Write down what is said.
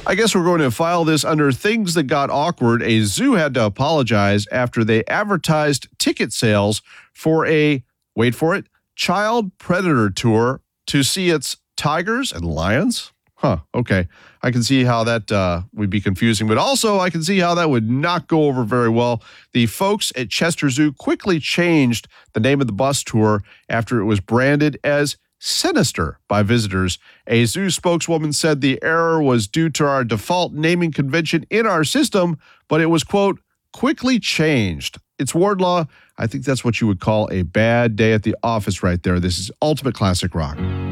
I guess we're going to file this under things that got awkward. A zoo had to apologize after they advertised ticket sales for a, wait for it, child predator tour to see its tigers and lions. Huh, okay. I can see how that would be confusing, but also I can see how that would not go over very well. The folks at Chester Zoo quickly changed the name of the bus tour after it was branded as sinister by visitors. A zoo spokeswoman said the error was due to our default naming convention in our system, but it was, quote, quickly changed. It's Wardlaw. I think that's what you would call a bad day at the office right there. This is Ultimate Classic Rock.